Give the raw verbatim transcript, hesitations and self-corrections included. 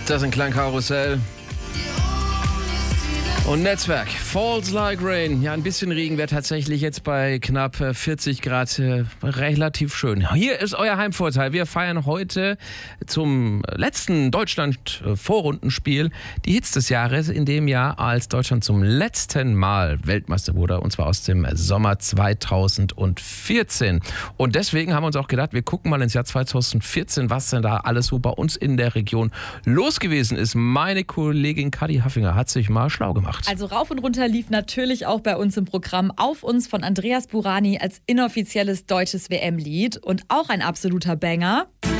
Das ist ein Klangkarussell. Und Netzwerk, Falls Like Rain. Ja, ein bisschen Regen wäre tatsächlich jetzt bei knapp vierzig Grad äh, relativ schön. Hier ist euer Heimvorteil. Wir feiern heute zum letzten Deutschland-Vorrundenspiel die Hits des Jahres, in dem Jahr, als Deutschland zum letzten Mal Weltmeister wurde, und zwar aus dem Sommer zweitausendvierzehn. Und deswegen haben wir uns auch gedacht, wir gucken mal ins Jahr zweitausendvierzehn, was denn da alles so bei uns in der Region los gewesen ist. Meine Kollegin Kadi Haffinger hat sich mal schlau gemacht. Also rauf und runter lief natürlich auch bei uns im Programm Auf uns von Andreas Burani als inoffizielles deutsches W M-Lied und auch ein absoluter Banger.